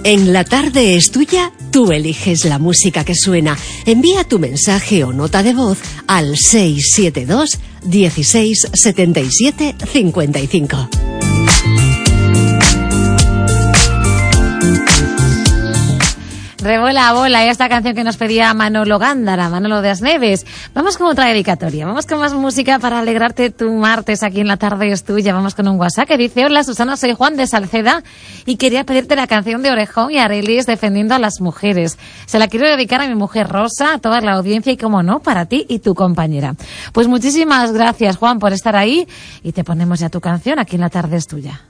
En La Tarde es Tuya, tú eliges la música que suena. Envía tu mensaje o nota de voz al 672 16 77 55. Revuela bola, esta canción que nos pedía Manolo Gándara, Manolo de Asneves. Vamos con otra dedicatoria, vamos con más música para alegrarte tu martes aquí en La Tarde es Tuya. Vamos con un WhatsApp que dice: hola Susana, soy Juan de Salceda y quería pedirte la canción de Orejón y Arelis defendiendo a las mujeres. Se la quiero dedicar a mi mujer Rosa, a toda la audiencia y, como no, para ti y tu compañera. Pues muchísimas gracias, Juan, por estar ahí, y te ponemos ya tu canción aquí en La Tarde es Tuya.